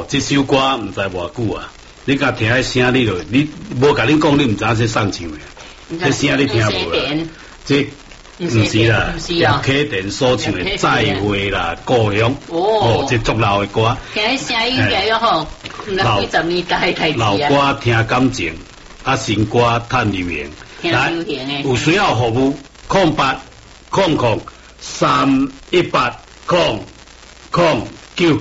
这首歌唔知偌久啊，你甲听迄声你无甲恁讲，你唔知影这送唱的，这声你听无啦？这唔是啦，叶启田所唱的《再会啦故乡》哦，这足老的歌。 听迄声音个哟吼，几十年代台词啊。 老歌听感情，啊新歌趁流行。 来， 有需要服务0800380009。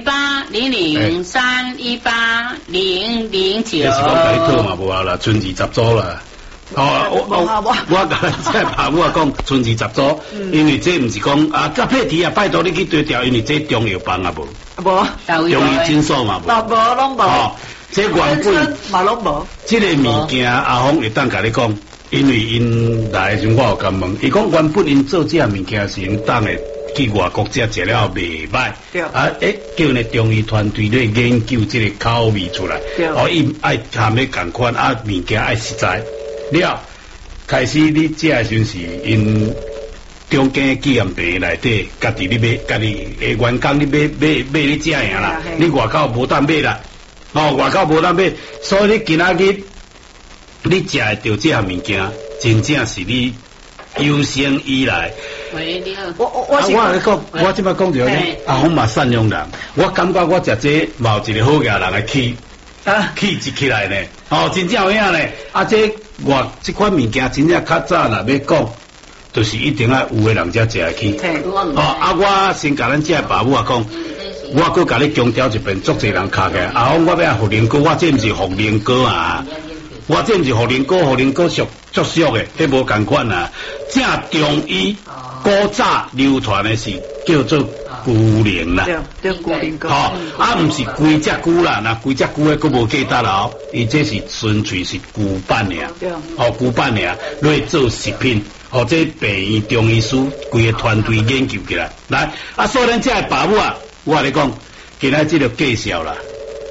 0800318009。 这是讲甲你讨嘛无啊啦，剩20组啦。我甲这朋友讲剩20组，因为这毋是讲啊，甲配题啊，拜托你去对调，因为这中药房啊无。 无， 中医诊所嘛无。 无拢无。 这原本嘛拢无。 这个物件阿峰会当甲你讲，因为因来时我有甲问，伊讲原本因做这物件是因当的去外国食食了袂歹，啊叫呢中医团队咧研究这个口味出来，哦伊爱含咧共款啊物件爱实在了，开始你食的时是因中间纪念碑内底，家己你买，家己的员工你买你食样啦，你外口无当买啦。外口无当买，所以你今仔日你食的着这项物件，真正是你有生以来。 喂，你好。 我来讲，我即摆讲着咧，阿峰嘛善良人，我感觉我食这嘛有一个好嘢人的气起来呢。哦，真正有影呢。啊，这款物件真正较早若要讲，就是一定要有的人才食得起。我先甲咱这爸母啊讲。我搁甲你强调一遍，足侪人卡起来。阿峰，我要福林哥，我这毋是福林哥啊，我这毋是福林哥俗足俗的，迄无共款啊。正中医古早流传的是叫做龟苓啦， 对龟苓膏。 啊，毋是规只龟啦，那规只龟的佫无记得啦，伊这是纯粹是龟板尔，龟板尔来做食品。这病院中医师规个团队研究起来，来啊，所以咱这爸母啊。我跟你讲，今仔这个介绍啦，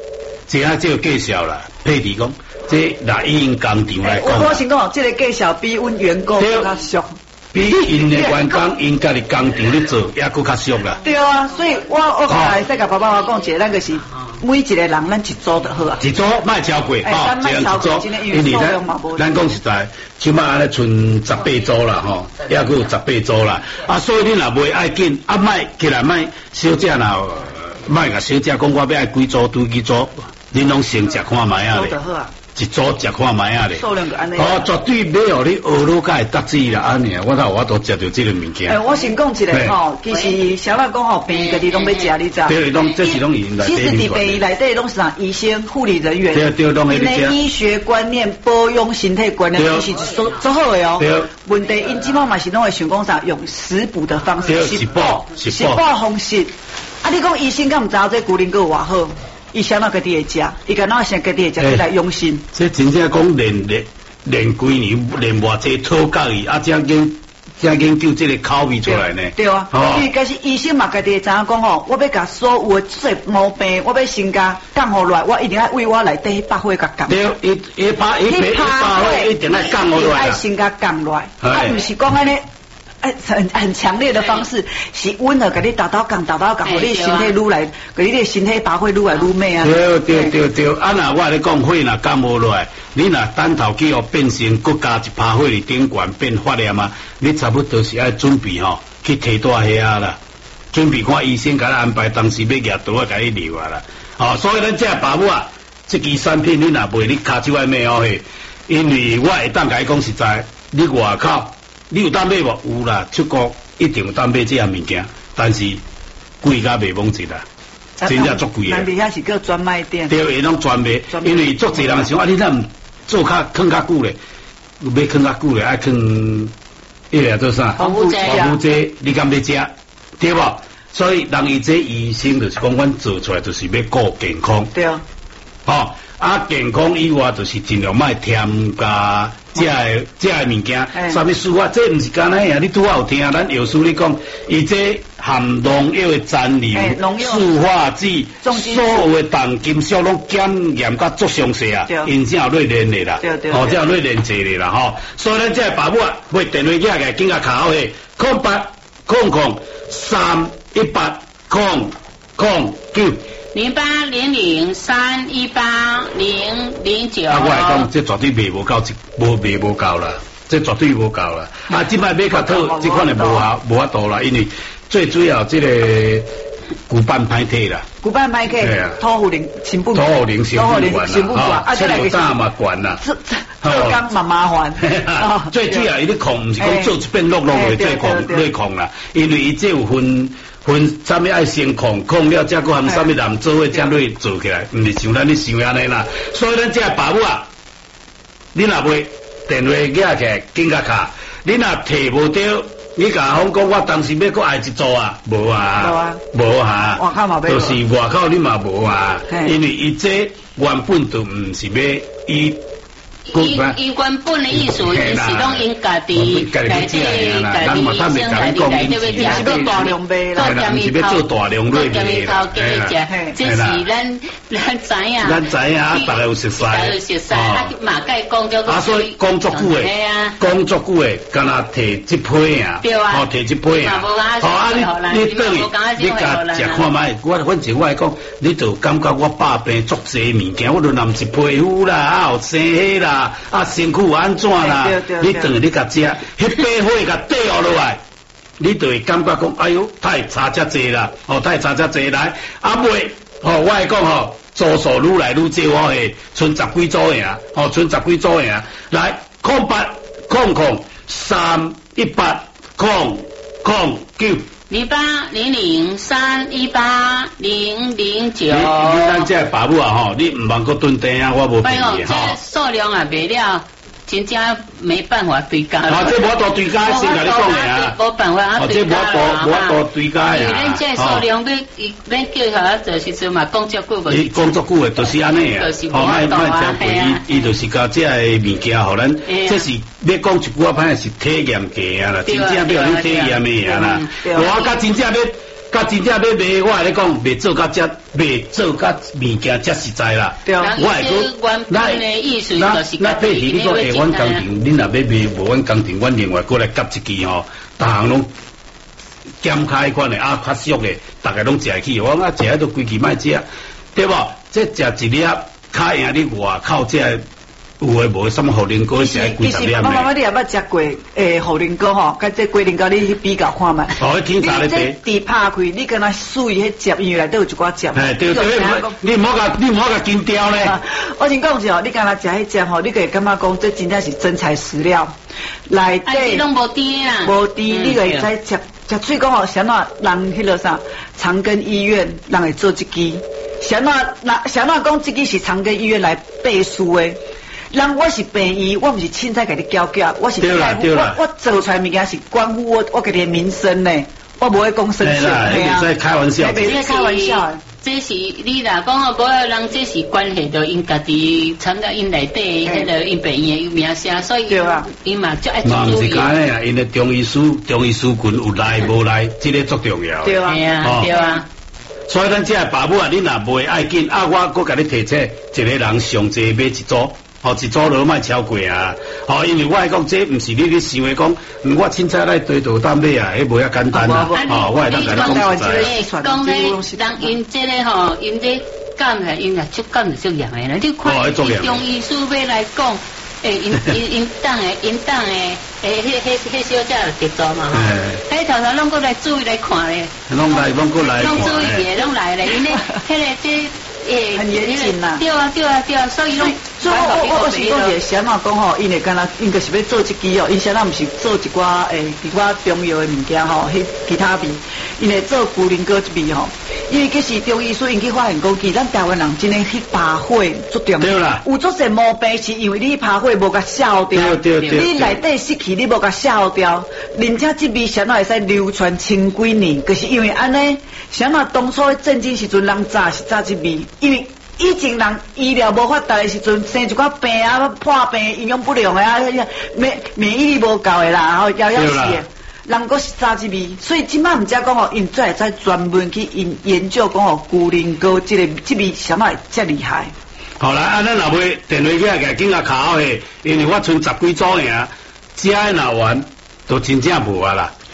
佩蒂讲，这拿因工厂来讲。 我先讲，这个介绍比阮员工较俗， 比因的员工因家己工厂咧做，也佫较俗啦。 对啊，所以我来再甲爸爸讲一个，咱就是每一个人咱一组就好啊。 一组莫超过，一人一组，因为咱讲实在，起码安尼剩18组啦，也佫有18组啦。啊，所以你若袂爱紧，啊，莫起来莫小姐啦，莫甲小姐讲我要爱几组对几组，恁拢先食看卖啊咧。一组食看卖啊咧，绝对没有你学老甲会得志啦，安尼我都食到这个物件。 我先讲一个吼，其实小老讲吼，病家己拢要食，你知？ 对，这是拢因来。 其实伫病院内底拢是啥医生、护理人员， 对，拢会因的医学观念、保养身体观念，其实是做好的哦。对。问题因即摆嘛是拢会想讲啥，用食补的方式，食补方式。啊，你讲医生敢毋知这龟苓膏偌好？伊想到家己会食，伊敢若想家己会食，起来用心。 这真正讲练几年，练偌济讨教伊，啊，才研究这个口味出来呢。 对啊，因为开始医生嘛家己会知影讲吼，我要甲所有的这毛病，我要先甲降下来，我一定要为我内底百会甲降。 对，一百会一定要降下来。 爱先甲降落来，啊，毋是讲安尼。很强烈的方式，是温和，给你打到降，互你身体愈来，给你的身体把会愈来愈美啊。 对，啊那我咧讲火若降无落来，你若等头去哦变成搁加一拍火伫顶悬变发炎啊，你差不多是爱准备吼去提大虾啦，准备看医生甲你安排，当时要举刀啊，甲你留啊啦。所以咱这爸母啊，这支产品你若卖，你骹手爱买哦嘿，因为我会当甲你讲实在，你外口。你有当买无？有啦，出国一定有当买这样物件，但是贵甲袂罔一啦，真正足贵的。 咱底下是叫专卖店。 对，会拢专卖，因为足侪人想啊，你怎唔做较放较久咧？要放较久咧，爱放迄个做啥？ 防腐剂，你敢要食？对无？所以人伊这医生就是讲，阮做出来就是要顾健康。 对啊。 健康以外就是尽量莫添加这个物件，啥物事啊？这毋是干那样，你拄好有听，咱药师你讲，伊这含农药的残留、塑化剂、所有的重金属拢检验甲足详细啊，因才有类练的啦，才有类练济的啦所以咱这爸母啊，买电话起来，紧甲卡好去，0800318009。 0800318009。 啊，我来讲，这绝对卖无够，卖无够啦，这绝对无够啦。啊，即摆买较好，这款的无法度啦，因为最主要这个骨板歹体啦。 骨板歹体，土护龄成本悬， 啊，这个大嘛悬啦， 做工嘛麻烦。 最主要伊咧控，毋是讲做一遍落的做控啦，因为伊这有分啥物爱先控了，才搁含啥物人做伙才落做起来，毋是像咱咧想安尼啦。所以咱这爸母啊，你若袂电话举起来，紧甲卡，你若摕无到。你甲我讲，我当时要搁爱一组啊，无啊， 外口嘛就是外口你嘛无啊，因为伊这原本就毋是要伊原本的意思是讲因家己内底是要大量卖啦， 毋是要做大量类卖啦， 这是咱知影， 大家有熟悉， 嘛该讲叫啊，所以讲足久的，敢若摕一批啊，摕一批啊，你等于你甲食看卖，反正我来讲，你就感觉我百病足济物件，我就拿一皮肤啦，啊，有生血啦。啊，身躯安怎啦？你等于你甲食，迄百火甲缀落来，你就会感觉讲，哎哟，太差遮济啦，太差遮济来，啊袂，我来讲组数愈来愈少，我诶，剩10几组尔，剩10几组尔，来0800318009。 0800318009。 你咱这爸母啊你唔茫搁蹲地啊，我无便宜这数量也卖了，真正没办法对价。 这无多对价，先甲你讲的啊。 无办法这无多对价啊。 因为咱这数量要叫下做时阵嘛，讲足久无。 伊讲足久的，就是安尼啊。卖交贵，伊就是甲这个物件，互咱这是要讲一句话，歹是体验价啊啦，真正要你体验的啊啦。我甲真正要卖，我来讲，卖做甲物件遮实在啦。 我会讲，咱配起你讲下阮工程，恁若要卖无阮工程，阮另外过来夹一支逐项拢减开款的较俗的，大家拢食起。我讲食都规期卖食，对无？这食一粒较赢你外口这。有诶无什么茯苓糕，食几十粒。 妈妈，你也捌食过茯苓糕吼？甲这龟苓膏你去比较看卖。 天茶咧这底拍开，你跟他属于迄汁，因为内底有一寡汁。 对，你唔好甲紧雕咧。 我先讲一下，你敢若食迄汁吼，你可以感觉讲这真正是真材实料。内底拢无甜啦。 无甜，你可以再食喙讲吼，啥那人迄落啥长庚医院人会做一支，啥那讲这支是长庚医院来背书诶。人我是病医，我毋是凊彩甲你搅搅，我是我做出来物件是关乎我家己的民生呢，我无会讲生气， 在开玩笑， 在开玩笑。 这是你若讲无人，这是关系到因家己参加因内底迄个因病院的名声，所以因嘛就爱注意。 嘛毋是讲咧啊，因的中医师群有来无来，这个足重要。 对啊。 所以咱这爸母啊，你若袂爱紧啊，我搁甲你提醒，一个人上济买一组。一组都卖超过啊！因为我来讲，这毋是你想的讲，我凊彩来对倒担买啊，迄无遐简单啊！我会当甲你讲实在。 讲咧，人因这个吼，因这感来，因也足感足严的啦。你看，中医师要来讲，因当的，迄小姐就得做嘛吼。迄头头拢过来注意来看咧。 拢过来。 拢注意咧，拢来咧，因咧，迄个这。 很严谨呐， 对啊，所以我是讲一个啥嘛讲吼，因为敢若应该是要做一支哦，因啥那毋是做一寡其他中药的物件吼，迄其他味，因为做龟苓膏一味吼，因为其实中医所因去发现讲，其实咱台湾人真诶去扒火足重要，有足侪毛病是因为你扒火无甲消掉，你内底湿气你无甲消掉，而且这味啥那会使流传千几年，就是因为安尼，啥那当初战争时阵人炸是炸这味。因为以前人医疗无发达的时阵，生一寡病啊、破病、营养不良的啊，免疫力无够的啦，然后夭死的，人佫是早一味，所以今摆毋知讲吼，因再会专门去研究讲吼，龟苓膏这味啥物遮厉害。 好啦，咱若要电话起来紧啊卡好诶，因为我剩10几组尔，遮若完都真正无啊啦。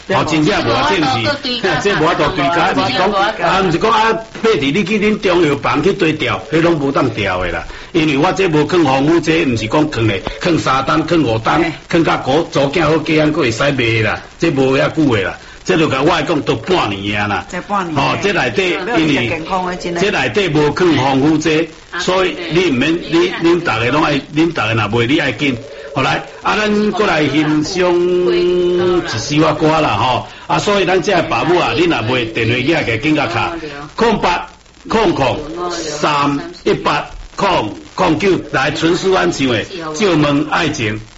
哦，真正无正是，这无法度对家，不是讲啊，不是讲啊，买伫你去恁中药房去对调，迄拢无当调的啦。因为我这无放防腐剂，不是讲放咧，放3档、放5档，放甲古组件好几样，佫会使卖啦。这无遐久的啦。这就甲我来讲都半年啊啦，哦，这内底因为这内底无放防腐剂，所以你唔免恁大家拢爱，恁大家若卖你爱紧。好来，咱过来欣赏一首啊歌啦吼，所以咱这爸母啊，你若卖电话机给紧甲卡，0800318009来纯属安唱的，借问爱情。